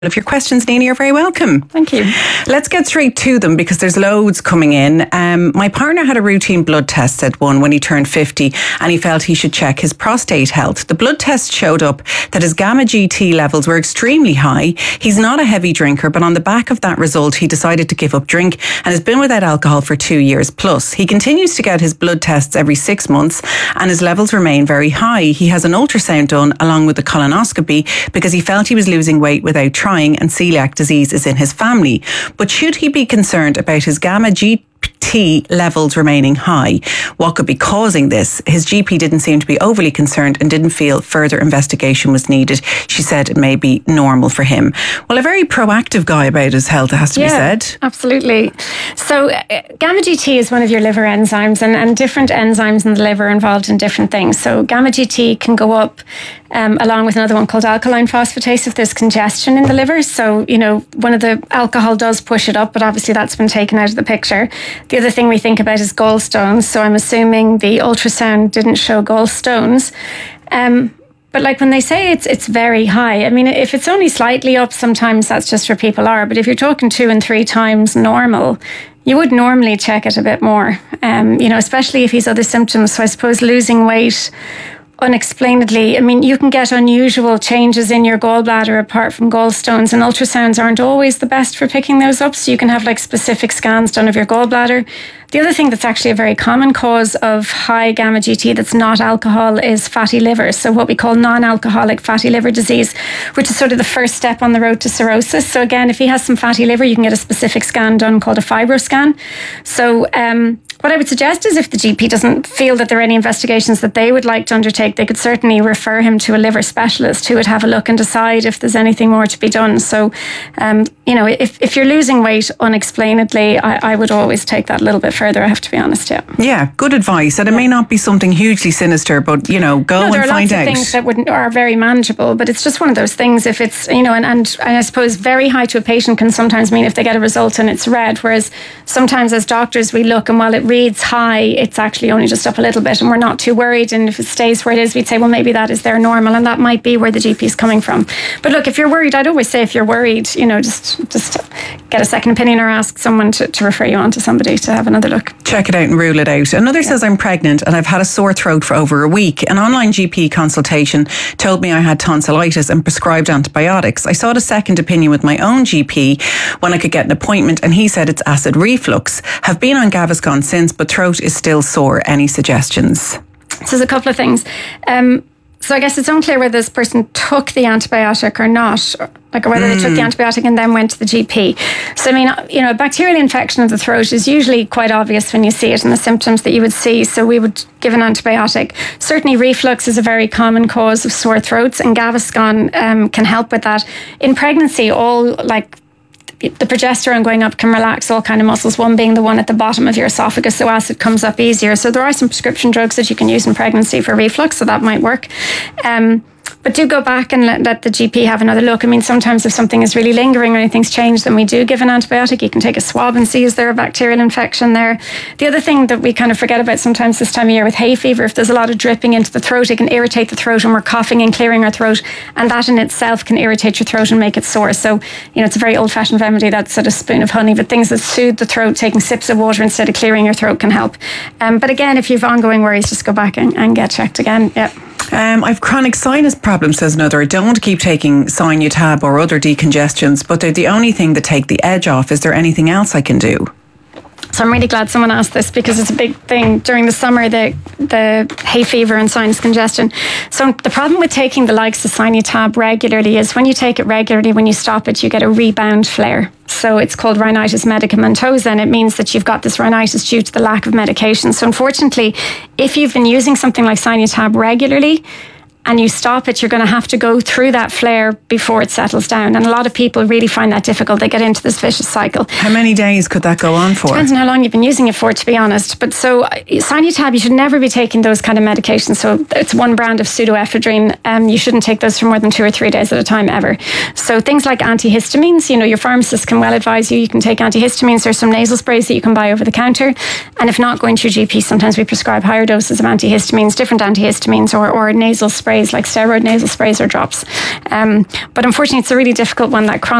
If your questions, Nina, you're very welcome. Thank you. Let's get straight to them because there's loads coming in. My partner had a routine blood test, said one, when he turned 50 and he felt he should check his prostate health. The blood test showed up that his gamma GT levels were extremely high. He's not a heavy drinker, but on the back of that result, he decided to give up drink and has been without alcohol for 2 years plus. He continues to get his blood tests every 6 months and his levels remain very high. He has an ultrasound done along with a colonoscopy because he felt he was losing weight without trying, and celiac disease is in his family. But should he be concerned about his gamma GT levels remaining high? What could be causing this? His GP didn't seem to be overly concerned and didn't feel further investigation was needed. She said it may be normal for him. Well, a very proactive guy about his health, it has to be said. Absolutely. So gamma GT is one of your liver enzymes, and different enzymes in the liver are involved in different things. So gamma GT can go up along with another one called alkaline phosphatase if there's congestion in the liver. So, one of the alcohol does push it up, but obviously that's been taken out of the picture. The other thing we think about is gallstones. So I'm assuming the ultrasound didn't show gallstones. But like when they say it's very high, I mean, if it's only slightly up, sometimes that's just where people are. But if you're talking 2 and 3 times normal, you would normally check it a bit more, especially if he's other symptoms. So I suppose losing weight unexplainedly, I mean, you can get unusual changes in your gallbladder apart from gallstones, and ultrasounds aren't always the best for picking those up. So you can have like specific scans done of your gallbladder. The other thing that's actually a very common cause of high gamma GT that's not alcohol is fatty liver. So what we call non-alcoholic fatty liver disease, which is sort of the first step on the road to cirrhosis. So again, if he has some fatty liver, you can get a specific scan done called a fibroscan. So what I would suggest is if the GP doesn't feel that there are any investigations that they would like to undertake, they could certainly refer him to a liver specialist who would have a look and decide if there's anything more to be done. So, if you're losing weight unexplainedly, I would always take that a little bit further, I have to be honest, Yeah, good advice. And it may not be something hugely sinister, but, go and find out. There are lots of things that are very manageable, but it's just one of those things. If it's, and I suppose very high to a patient can sometimes mean if they get a result and it's red, whereas sometimes as doctors we look and while it reads high, it's actually only just up a little bit and we're not too worried. And if it stays where it is, we'd say, well, maybe that is their normal, and that might be where the GP is coming from. But look, if you're worried, I'd always say if you're worried, just get a second opinion or ask someone to refer you on to somebody to have another look. Check it out and rule it out. Another says, I'm pregnant and I've had a sore throat for over a week. An online GP consultation told me I had tonsillitis and prescribed antibiotics. I sought a second opinion with my own GP when I could get an appointment, and he said it's acid reflux. Have been on Gaviscon since, but throat is still sore. Any suggestions? So there's a couple of things. So I guess it's unclear whether this person took the antibiotic or not, or whether they took the antibiotic and then went to the GP. So, I mean, a bacterial infection of the throat is usually quite obvious when you see it and the symptoms that you would see. So we would give an antibiotic. Certainly reflux is a very common cause of sore throats, and Gaviscon can help with that. In pregnancy, the progesterone going up can relax all kind of muscles, one being the one at the bottom of your esophagus, so acid comes up easier. So there are some prescription drugs that you can use in pregnancy for reflux, so that might work. But do go back and let the GP have another look. I mean, sometimes if something is really lingering or anything's changed, then we do give an antibiotic. You can take a swab and see is there a bacterial infection there. The other thing that we kind of forget about sometimes this time of year with hay fever, if there's a lot of dripping into the throat, it can irritate the throat, and we're coughing and clearing our throat, and that in itself can irritate your throat and make it sore. So, it's a very old-fashioned remedy, that sort of spoon of honey, but things that soothe the throat, taking sips of water instead of clearing your throat can help. But again, if you've ongoing worries, just go back and get checked again. Yeah. I've chronic sinus problems, says another. I don't want to keep taking Sinutab or other decongestants, but they're the only thing that take the edge off. Is there anything else I can do? So I'm really glad someone asked this because it's a big thing during the summer, the hay fever and sinus congestion. So the problem with taking the likes of Sinutab regularly is when you take it regularly, when you stop it, you get a rebound flare. So it's called rhinitis medicamentosa, and it means that you've got this rhinitis due to the lack of medication. So unfortunately, if you've been using something like Sinutab regularly, and you stop it, you're going to have to go through that flare before it settles down. And a lot of people really find that difficult. They get into this vicious cycle. How many days could that go on for? Depends on how long you've been using it for, to be honest. But so Sinutab, you should never be taking those kind of medications. So it's one brand of pseudoephedrine. You shouldn't take those for more than 2 or 3 days at a time ever. So things like antihistamines, your pharmacist can well advise you can take antihistamines. There's some nasal sprays that you can buy over the counter. And if not going to your GP, sometimes we prescribe higher doses of antihistamines, different antihistamines or nasal sprays sprays like steroid nasal sprays or drops. But unfortunately, it's a really difficult one, that chronic